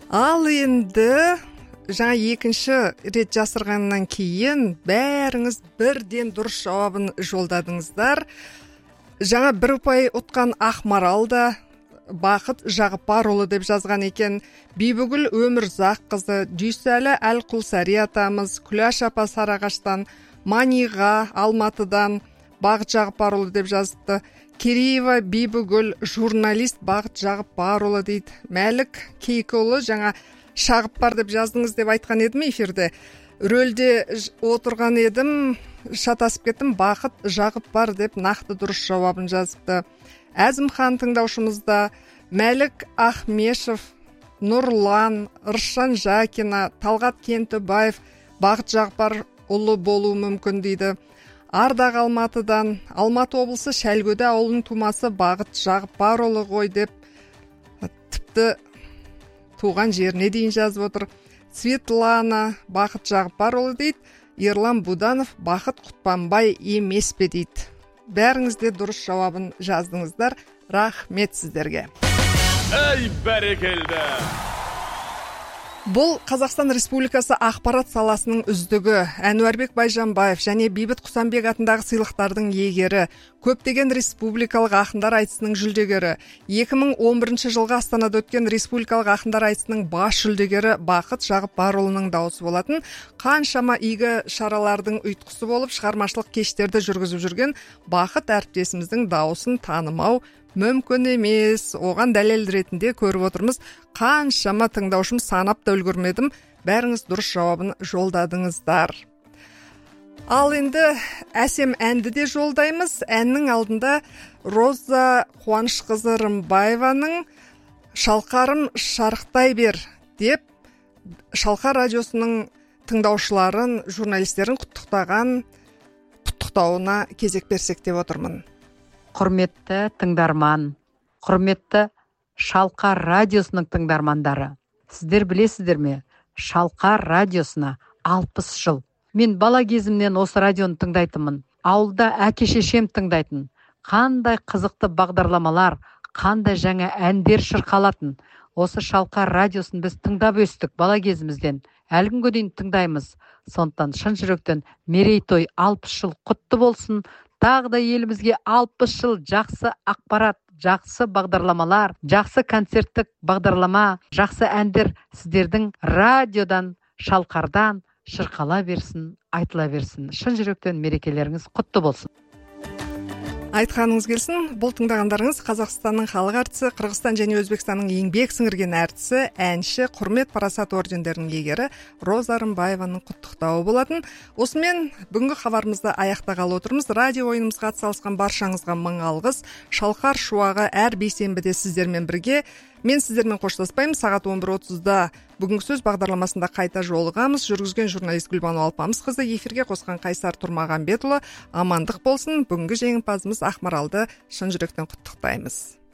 Ал енді жаңа екінші рет жасырғаннан кейін бәріңіз бірден дұрыс жауабын жолдадыңыздар. Жаңа 1 ұпай ұтқан Ақмарал да Бақыт Жағыпарұлы деп жазған екен. Бибігүл Өмірзаққызы, Дүйсәлі Әлқұлсари атамыз, Күләш апа Сарағаштан, Маниға Алматыдан Бақыт Жағыпарұлы деп жазыпты. Кереева Бибігүл, журналист Бақыт Жағыпарұлы дейді. Мәлік Кейкұлы жаңа Шағыппар деп жаздыңыз деп айтқан едім эфирде. Рөлде отырған едім, шатасып кеттім, Бақыт Жағыппар деп нақты дұрыс жауабын жазыпты. Әзімхан тыңдаушымызда Мәлік Ахмешев, Нұрлан, Рышан Жакина, Талғат Кентібаев, Бақыт Жағыпар ұлы болуы мүмкін дейді. Ардақ Алматыдан, Алматы облысы Шәлгөді ауылының тумасы Бақыт Жағыпарұлы ғой деп тіпті туған жеріне дейін жазып отыр. Светлана Бақыт Жағыпарұлы дейді. Ерлан Буданов Бақыт Құтпанбай емес пе дейді. Бәріңіз де дұрыс жауабын жаздыңыздар. Рахмет сіздерге. Ей бәрекелді! Бұл Қазақстан Республикасы ақпарат саласының үздігі Әнуарбек Байжанбаев және Бейбіт Құсанбек атындағы сыйлықтардың иегері, көптеген республикалық ақындар айтысының жүлдегері, 2011 жылғы Астанада өткен республикалық ақындар айтысының бас жүлдегері Бақыт Жағыпарұлының дауысы болатын. Қаншама игі шаралардың ұйытқысы болып, шығармашылық кештерді жүргізіп жүрген Бақыт әріптесіміздің дауысын танымау мүмкін емес. Оған дәлел ретінде көріп отырмыз. Қаншама тыңдаушым санап та үлгермедім. Бәріңіз дұрыс жауабын жолдадыңыздар. Ал енді әсем әнді де жолдаймыз. Әннің алдында Роза Қуанышқызы Рымбаеваның «Шалқарым шарықтай бер» деп Шалқар радиосының тыңдаушыларын, журналистерін құттықтауына кезек берсек деп отырмын. Құрметті тыңдарман, құрметті Шалқар радиосының тыңдармандары. Сіздер білесіздер ме? Шалқар радиосына 60 жыл. Мен бала кезімнен осы радионы тыңдайтынмын. Ауылда әке-шешем тыңдайтын. Қандай қызықты бағдарламалар, қандай жаңа әндер шырқалатын. Осы Шалқар радиосын біз тыңдап өстік бала кезімізден. Әлі күнге дейін тыңдаймыз. Сондықтан шын жүректен мерейтой 60 жыл құтты болсын. Тағы да елімізге 60 жыл жақсы ақпарат, жақсы бағдарламалар, жақсы концерттік бағдарлама, жақсы әндер сіздердің радиодан, Шалқардан шырқала берсін, айтыла берсін. Шын жүректен мерекелеріңіз құтты болсын. Айтқаныңыз келсін. Бұл тыңдағандарыңыз Қазақстанның халық әртісі, Қырғызстан және Өзбекстанның еңбек сіңірген әртісі, әнші, құрмет парасат ордендерінің иегері Роза Рымбаеваның құттықтауы болатын. Осымен бүгінгі хабарымызды аяқтағалы отырмыз. Радио ойынымызға атсалысқан баршаңызға мың алғыс. Шалқар шуағы әр бейсенбіде сіздермен бірге. Мен сіздермен қоштаспаймын. Сағат 11:30-да бүгінгі сөз бағдарламасында қайта жолығамыз. Жүргізген журналист Гүлбану Алпамысқызы, эфирге қосқан Қайсар Тұрмағанбетұлы. Амандық болсын. Бүгінгі жеңімпазымыз Ақмаралды шын жүректен құттықтаймыз.